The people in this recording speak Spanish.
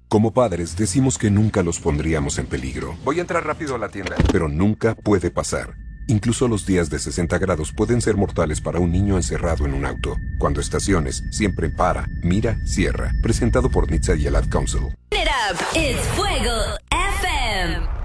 Como padres decimos que nunca los pondríamos en peligro. Voy a entrar rápido a la tienda. Pero nunca puede pasar. Incluso los días de 60 grados pueden ser mortales para un niño encerrado en un auto. Cuando estaciones, siempre para, mira, cierra. Presentado por NHTSA y el Ad Council. It up, it's Fuego FM.